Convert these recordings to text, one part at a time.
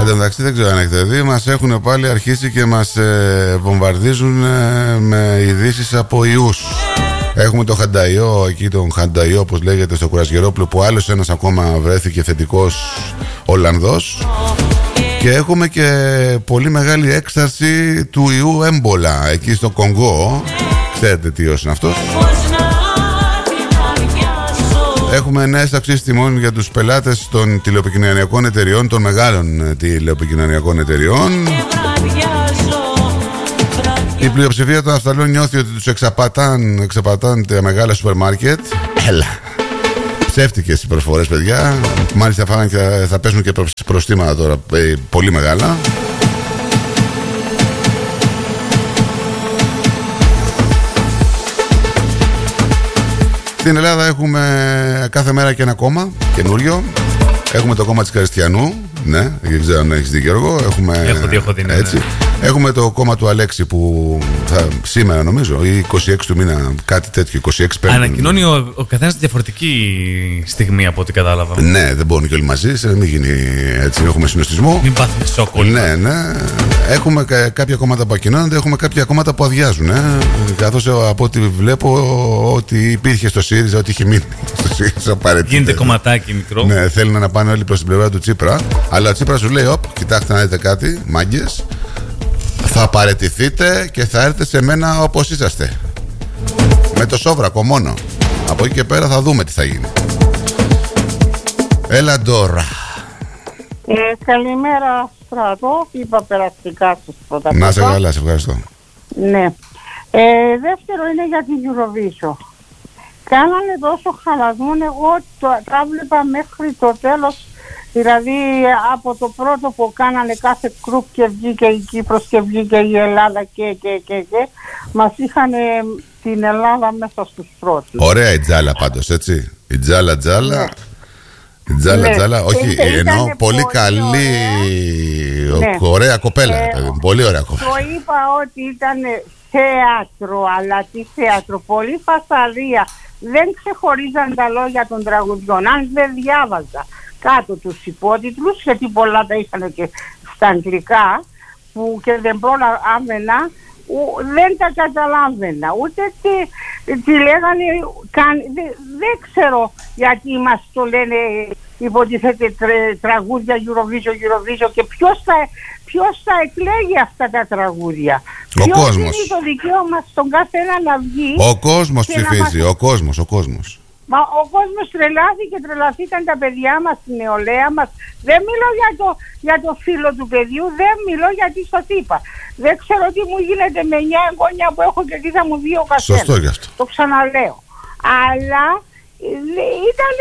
Εν τω μεταξύ, δεν ξέρω αν έχετε δει, μας έχουν πάλι αρχίσει και μας βομβαρδίζουν με ειδήσεις από ιούς. Έχουμε το Χανταϊό, εκεί τον Χανταϊό, όπως λέγεται, στο Κουρασγερόπουλο, που άλλος ένας ακόμα βρέθηκε θετικός Ολλανδός. Και έχουμε και πολύ μεγάλη έκσταση του ιού έμπολα εκεί στο Κονγκό. Ξέρετε τι ιός είναι αυτός. Έχουμε νέες αυξήσεις τιμών για τους πελάτες των τηλεοπικοινωνιακών εταιριών, των μεγάλων τηλεοπικοινωνιακών εταιριών. Η πλειοψηφία των Αυστραλών νιώθει ότι τους εξαπατάνε τα μεγάλα σούπερ μάρκετ. Έλα. Ψεύτικες οι προσφορές, παιδιά. Μάλιστα θα πέσουν και προστήματα τώρα πολύ μεγάλα. Στην Ελλάδα έχουμε κάθε μέρα και ένα κόμμα καινούριο. Έχουμε το κόμμα της Χριστιανού. Ναι, δεν ξέρω αν έχεις δει, Γιώργο. Έχω δει, ναι. Έτσι. Έχουμε το κόμμα του Αλέξη που σήμερα, νομίζω, ή 26 του μήνα, κάτι τέτοιο, 26 πέμπτη. Ανακοινώνει ο καθένας διαφορετική στιγμή από ό,τι κατάλαβα. Ναι, δεν μπορούν και όλοι μαζί, μην γίνει έτσι, έχουμε συνοστισμό. Μην πάθει σοκ όλοι. Ναι. Έχουμε κάποια κόμματα που ακοινώνονται, έχουμε κάποια κόμματα που αδειάζουν. Καθώς από ό,τι βλέπω, ότι υπήρχε στο ΣΥΡΙΖΑ, ότι είχε μείνει στο ΣΥΡΙΖΑ παρετείται. Γίνεται κομματάκι μικρό. Ναι, θέλουν να πάνε όλοι προς την πλευρά του Τσίπρα. Αλλά ο Τσίπρας σου λέει: κοιτάξτε να δείτε κάτι, μάγκες. Θα παραιτηθείτε και θα έρθετε σε μένα όπως είσαστε. Με το σόβρακο μόνο. Από εκεί και πέρα θα δούμε τι θα γίνει. Έλα τώρα. Καλημέρα, Στράτο. Είπα περαστικά σας πρώτα. Να σε καλά, σε ευχαριστώ. Ναι. Δεύτερο είναι για την Eurovision. Κάνανε τόσο χαλασμό, εγώ τα βλέπα μέχρι το τέλος. Δηλαδή από το πρώτο που κάνανε κάθε κρουπ και βγήκε η Κύπρος και βγήκε η Ελλάδα και μας είχαν την Ελλάδα μέσα στους πρώτους. Ωραία η τζάλα πάντως, έτσι. Η τζάλα. Ναι. Η τζάλα, όχι, εννοώ πολύ καλή, ναι. Ωραία κοπέλα, πολύ ωραία κοπέλα. Το είπα ότι ήταν θέατρο, αλλά τι θέατρο, πολύ φασαρία. Δεν ξεχωρίζαν τα λόγια των τραγουδιών, αν δεν διάβαζα κάτω τους υπότιτλους, γιατί πολλά τα είχαν και στα αγγλικά, που και δεν πρόλαβαινα, δεν τα καταλάβαινα, ούτε τι λέγανε, δεν ξέρω γιατί μας το λένε, υποτίθεται τραγούδια Eurovision και ποιος θα εκλέγει αυτά τα τραγούδια. Ο κόσμος. Είναι το δικαίωμα στον κάθε ένα να βγει. Ο κόσμος ψηφίζει, ο κόσμος. Μα ο κόσμος τρελάθηκαν τα παιδιά μας, η νεολαία μας. Δεν μιλώ για το φίλο του παιδιού, δεν μιλώ γιατί σας είπα. Δεν ξέρω τι μου γίνεται με 9 εγγόνια που έχω και τι θα μου δει ο καθένας. Σωστό γι' αυτό. Το ξαναλέω. Αλλά ήταν,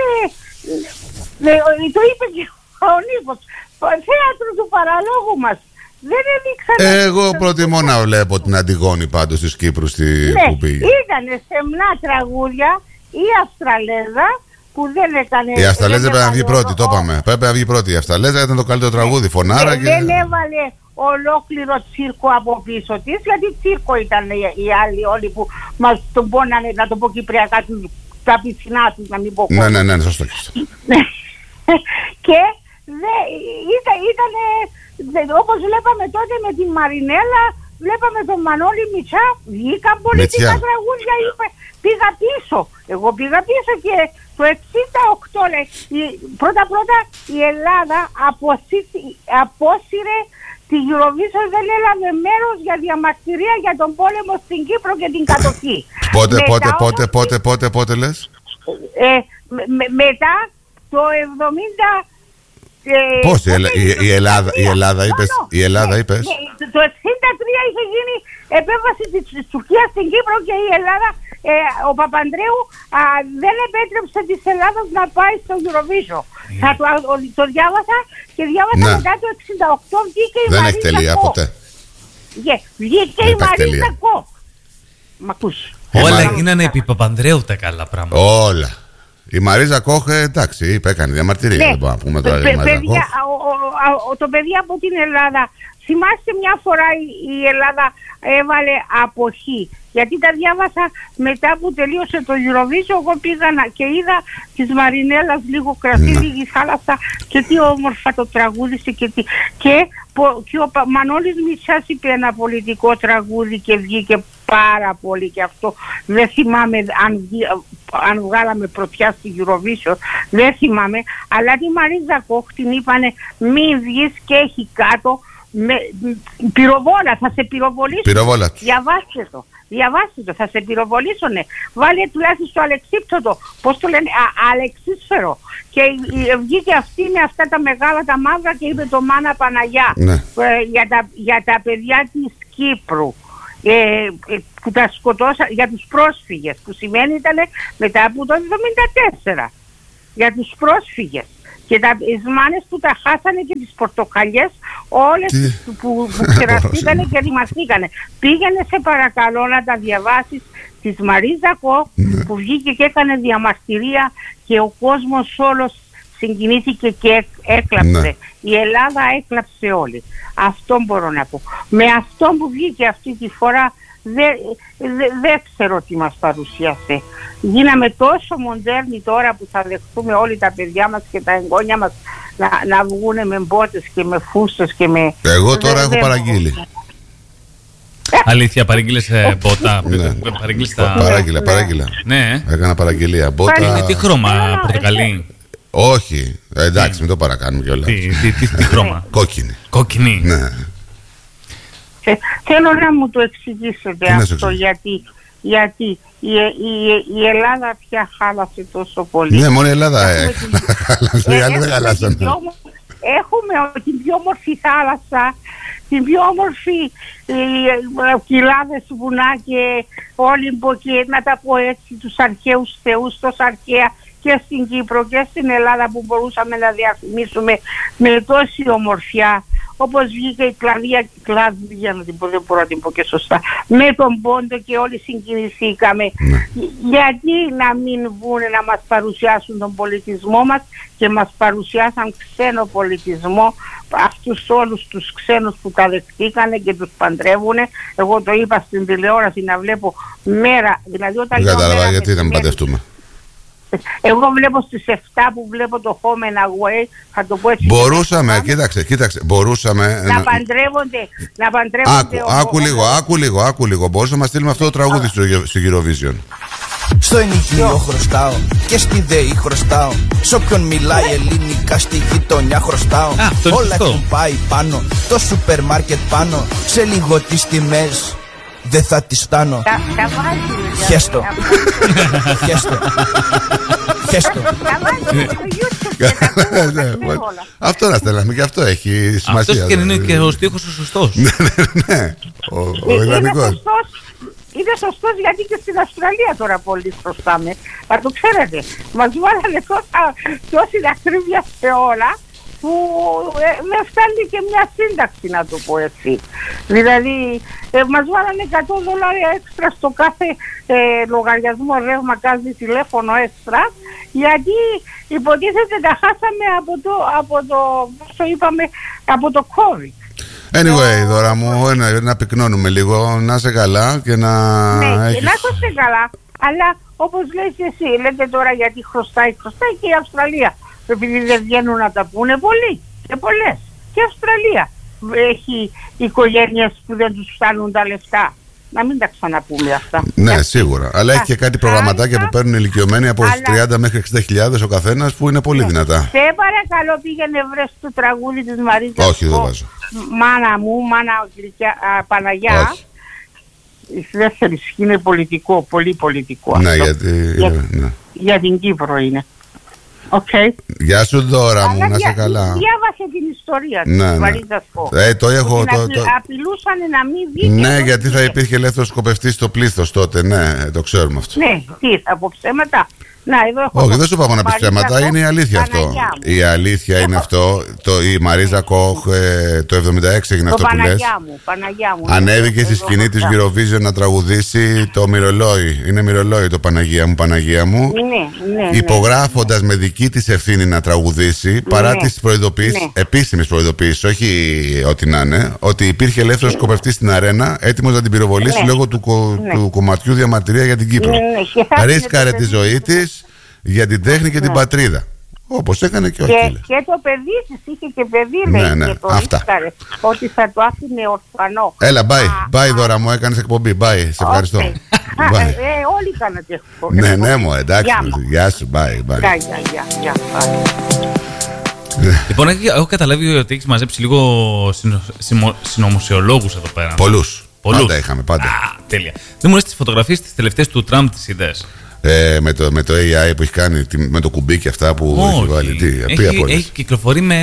το είπε και ο Νίκος, θέατρο του παραλόγου μας. Δεν έδειξαν. Εγώ προτιμώ να βλέπω την Αντιγόνη πάντως της Κύπρου που πήγε. Ήταν σεμνά τραγούδια. Η Αυστραλέζα που δεν έκανε. Η Αυστραλέζα πρέπει να βγει πρώτη, το είπαμε. Πρέπει να βγει πρώτη. Η Αυστραλέζα ήταν το καλύτερο τραγούδι. Φωνάρα και. Δεν έβαλε ολόκληρο τσίρκο από πίσω της, γιατί τσίρκο ήταν οι άλλοι όλοι που μας τον πόνανε, να το πω κυπριακά, τα πιτσινά τους, να μην πω. Ναι, σωστό. Και ήταν όπως βλέπαμε τότε με τη Μαρινέλα, βλέπαμε τον Μανώλη Μητσά, βγήκαν πολιτικά τραγούδια, είπε. Πήγα πίσω. Εγώ πήγα πίσω και το 68 λέει, πρώτα η Ελλάδα απόσυρε τη Eurovision, δεν έλαβε μέρος για διαμαρτυρία για τον πόλεμο στην Κύπρο και την κατοχή. Πότε λες? Μετά το 70. Πώς η Ελλάδα είπες? Το 63 είχε γίνει επέμβαση της Τουρκίας στην Κύπρο και η Ελλάδα, ο Παπανδρέου δεν επέτρεψε της Ελλάδας να πάει στο Eurovision. Το διάβασα και διάβασα μετά το 68 βγήκε η Μαρίζα Κο. Δεν έχει τελεία ποτέ. Βγήκε η Μαρίζα Κο. Μ' ακούς? Όλα γίνανε επί Παπανδρέου τα καλά πράγματα. Όλα. Η Μαρίζα Κόχ, εντάξει, έκανε διαμαρτυρία. Ναι. Δεν μπορούμε να πούμε τώρα για Μαρίζα Κόχ. Το παιδί από την Ελλάδα θυμάστε μια φορά η Ελλάδα έβαλε αποχή. Γιατί τα διάβασα μετά που τελείωσε το Eurovision. Εγώ πήγα και είδα της Μαρινέλας λίγο κρασί, λίγη θάλασσα και τι όμορφα το τραγούδισε και ο Μανώλης Μητσάς είπε ένα πολιτικό τραγούδι και βγήκε πάρα πολύ, και αυτό δεν θυμάμαι αν βγάλαμε πρωτιά στη Eurovision, δεν θυμάμαι, αλλά τη Μαρίζα Κόχ την είπανε μην βγεις και έχει κάτω πυροβόλα, θα σε πυροβολήσουν. Πυροβόλα. Διαβάστε το, θα σε πυροβολήσουνε. Βάλε τουλάχιστον στο αλεξίπτωτο, πώς το λένε, αλεξίσφαιρο. Και βγήκε αυτή με αυτά τα μεγάλα τα μαύρα και είπε το Μάνα Παναγιά, ναι, για τα παιδιά της Κύπρου. Που τα σκοτώσαν, για τους πρόσφυγες, που σημαίνει ήταν μετά από το 1974, για τους πρόσφυγες. Και τις μάνες που τα χάσανε και τις πορτοκαλιές όλες που ξεραστήκανε και ρημαστήκανε. Πήγαινε σε παρακαλώ να τα διαβάσεις της Μαρίζα Κόχ, που βγήκε και έκανε διαμαρτυρία και ο κόσμος όλος συγκινήθηκε και έκλαψε. Η Ελλάδα έκλαψε όλοι. Αυτό μπορώ να πω. Με αυτό που βγήκε αυτή τη φορά δεν ξέρω τι μας παρουσίασε. Γίναμε τόσο μοντέρνοι τώρα που θα δεχτούμε όλοι τα παιδιά μας και τα εγγόνια μας να βγούνε με μπότες και με φούστες και με... Εγώ τώρα έχω παραγγείλει. Αλήθεια, παρήγγειλες μπότα? Παράγγειλα. Ναι. Έκανα παραγγελία. Μπότα... Τι χρώμα, πορτοκαλί? Όχι, εντάξει, μην το παρακάνουμε κιόλας. Τι χρώμα? Κόκκινη. Ναι. Θέλω να μου το εξηγήσετε αυτό, γιατί η Ελλάδα πια χάλασε τόσο πολύ. Ναι, μόνο η Ελλάδα χάλασε, οι άλλοι δεν χαλάσανε. Έχουμε την πιο όμορφη θάλασσα, την πιο όμορφη κοιλάδες, βουνά και Όλυμπο, και να τα πω έτσι, τους αρχαίους θεούς τόσο αρχαία και στην Κύπρο και στην Ελλάδα, που μπορούσαμε να διαφημίσουμε με τόση ομορφιά. Όπως βγήκε η κλαδία, να την πω, δεν μπορώ να την πω και σωστά, με τον Πόντο και όλοι συγκινηθήκαμε. Γιατί να μην βγούνε να μας παρουσιάσουν τον πολιτισμό μας, και μας παρουσιάσαν ξένο πολιτισμό, αυτούς όλους τους ξένους που τα δεχτήκανε και τους παντρεύουνε. Εγώ το είπα στην τηλεόραση, να βλέπω μέρα, δηλαδή όταν δεν κατάλαβα γιατί δεν παντρευτούμε. Εγώ βλέπω στις 7 που βλέπω το Home and Away, θα το πω έτσι. Μπορούσαμε, κοίταξε, μπορούσαμε να παντρεύονται. Άκου λίγο. Μπορούσαμε να στείλουμε αυτό το τραγούδι στο Eurovision. Στο ενοικείο χρωστάω και στη ΔΕΗ χρωστάω. Σ' όποιον μιλάει ελληνικά στη γειτονιά χρωστάω. Όλα έχουν πάει πάνω, το σούπερ μάρκετ πάνω. Σε λίγο τις τιμές δεν θα τις φτάνω. Χέστο. Αυτό να στέλναμε, και αυτό έχει σημασία. Αυτός και είναι και ο στίχος ο σωστός. Ναι, ο ιδανικός. Είναι σωστός, γιατί και στην Αυστραλία τώρα πολύ χρωστάμε. Θα το ξέρετε. Μας βάλανε τόση ακρίβεια σε όλα, που με φτάνει και μια σύνταξη, να το πω έτσι. Δηλαδή μας βάλανε $100 έξτρα στο κάθε λογαριασμό ρεύμα, κάθε τηλέφωνο έξτρα, γιατί υποτίθεται τα χάσαμε από το COVID. Anyway, Δώρα μου, να πυκνώνουμε λίγο, να είσαι καλά και να έχεις... να είσαι καλά, αλλά όπως λες εσύ, λέτε τώρα γιατί χρωστάει και η Αυστραλία. Επειδή δεν βγαίνουν να τα πούνε πολλοί και πολλές. Και η Αυστραλία έχει οικογένειες που δεν τους φτάνουν τα λεφτά. Να μην τα ξαναπούμε αυτά. Ναι, σίγουρα. Αλλά έχει και κάτι προγραμματάκια που παίρνουν ηλικιωμένοι από 30 μέχρι 60.000 ο καθένας, που είναι πολύ δυνατά. Σε παρακαλώ, πήγαινε βρες το τραγούδι της Μαρίζας. Όχι, δεν βάζω. Μάνα μου, μάνα Παναγιά. Όχι. Η δεύτερη είναι πολιτικό, πολύ πολιτικό. Ναι, αυτό. γιατί... Για την Κύπρο είναι. Okay. Γεια σου Δώρα μου, να είσαι καλά. Διάβασε την ιστορία της Μαρίζας Κόχ. Το έχω. Απειλούσαν να μην βγει. Ναι, γιατί θα υπήρχε ελεύθερος σκοπευτής στο πλήθος τότε. Ναι, το ξέρουμε αυτό. Ναι, τι, από ψέματα. Να, εδώ έχω. Όχι, δεν σου είπα να πεις ψέματα, είναι η αλήθεια αυτό. Η αλήθεια είναι αυτό. Η Μαρίζα Κοχ το 76 έγινε αυτό που λες. Παναγιά μου. Ανέβηκε στη σκηνή της Eurovision να τραγουδήσει το Μυρολόι. Είναι Μυρολόι το Παναγία μου, Παναγία μου. Ναι. Υπογράφοντας με δική της ευθύνη να τραγουδήσει, παρά τις προειδοποιήσεις, επίσημες προειδοποιήσεις, όχι ό,τι να είναι, ότι υπήρχε ελεύθερος σκοπευτής στην αρένα, έτοιμος να την πυροβολήσει λόγω του κομματιού διαμαρτυρία για την Κύπρο. Ρίσκαρε τη ζωή της για την τέχνη και την πατρίδα. Όπως έκανε και ο Αχίλλας. Και το παιδί της είχε και παιδί, λέει. Ναι, και το αυτά. ρίσκαρε, ότι θα το άφηνε ορφανό. Έλα, bye Δώρα μου, έκανες εκπομπή. Bye, σε ευχαριστώ. Όλοι κάνατε εκπομπή. Ναι, μου, εντάξει. Γεια σου, bye. Γεια. Λοιπόν, έχω καταλάβει ότι έχεις μαζέψει λίγο συνωμοσιολόγους εδώ πέρα. Πολλούς. Πάντα είχαμε, πάντα. Τέλεια. Δεν μου λες τις φωτογραφίες τις τελευταίες του Τραμπ τις είδες? Με το AI που έχει κάνει, με το κουμπί και αυτά που έχει βάλει. Έχει κυκλοφορεί με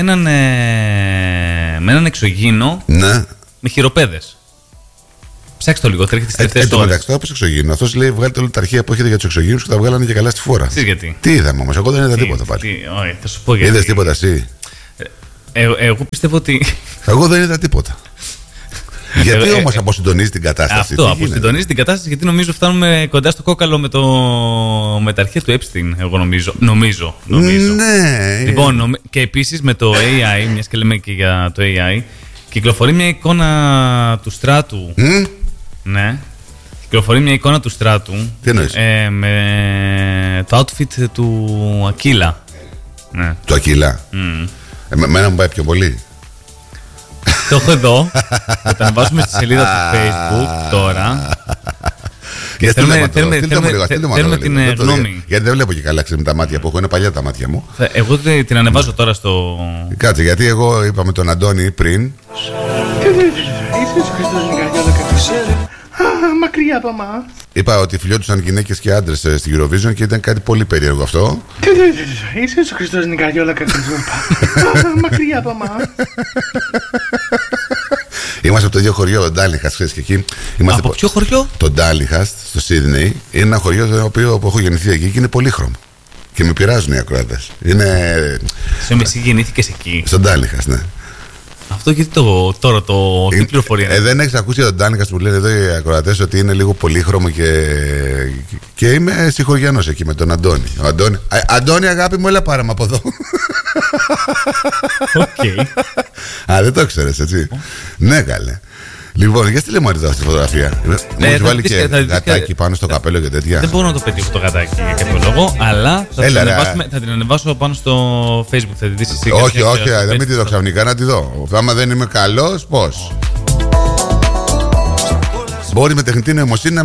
έναν εξωγήινο, ναι, με χειροπέδες. Ψάξτε το λίγο, τρέχει τις τελευταίες ώρες. Εντάξει, τώρα πώς εξωγήινο. Αυτός λέει βγάλετε όλα τα αρχεία που έχετε για τους εξωγήινους και τα βγάλανε και καλά στη φόρα. Εσείς γιατί? Τι είδαμε όμως, εγώ δεν είδα τίποτα πάλι. Όχι, θα σου πω γιατί. Είδες τίποτα εσύ? Εγώ πιστεύω ότι. Εγώ δεν είδα τίποτα. Γιατί όμως αποσυντονίζει την κατάσταση? Αυτό, αποσυντονίζει την κατάσταση, γιατί νομίζω φτάνουμε κοντά στο κόκαλο με τα αρχεία του Epstein. Εγώ νομίζω. Ναι. Λοιπόν, και επίσης με το AI, μιας και λέμε και για το AI, κυκλοφορεί μια εικόνα του στράτου. Ναι. Κυκλοφορεί μια εικόνα του στράτου. Τι εννοείς? Με το outfit του Ακίλα. Ναι. Του Ακίλα. Εμένα μου πάει πιο πολύ. Το έχω εδώ. Θα τα ανεβάσουμε στη σελίδα του Facebook τώρα. Και θέλουμε την γνώμη. Γιατί δεν βλέπω και καλά, ξέρετε, τα μάτια που έχω. Είναι παλιά τα μάτια μου. Εγώ την ανεβάζω τώρα στο. Κάτσε, γιατί εγώ είπα με τον Αντώνη πριν. Μακριά από εμά. Είπα ότι φιλιόντουσαν γυναίκες και άντρες στην Eurovision και ήταν κάτι πολύ περίεργο αυτό. Είσαι ο Χριστός Νικαγιόλα Κακεντζούρπα. Μακριά από εμά. Είμαστε από το ίδιο χωριό, το Ντάλιχαστ, ξέρεις, και εκεί. Από ποιο χωριό? Το Ντάλιχαστ, στο Σίδνεϊ. Είναι ένα χωριό που έχω γεννηθεί εκεί και είναι πολύχρωμο. Και με πειράζουν οι ακροάτες. Εσύ γεννήθηκες εκεί? Στο Ντάλιχαστ, ναι. Αυτό γιατί τώρα τι πληροφορία? Δεν έχεις ακούσει τον Ντάλιχαστ που λένε εδώ οι ακροατές ότι είναι λίγο πολύχρωμο και είμαι συγχωριανός εκεί με τον Αντώνη. Αντώνη, αγάπη μου, έλα πάρε με από εδώ. Οκ. Α, δεν το ξέρεις, έτσι? Ναι, καλέ. Λοιπόν, για στείλε μου εδώ στη φωτογραφία. Μου έχει βάλει και γατάκι πάνω στο καπέλο και τέτοια. Δεν μπορώ να το πετύχω το γατάκι για κάποιο λόγο, αλλά θα την ανεβάσω πάνω στο Facebook. Θα τη δεις εσύ? Όχι, δεν μην τη δω ξαφνικά, να τη δω. Άμα δεν είμαι καλός, πώς? Μπορεί με τεχνητή νοημοσύνη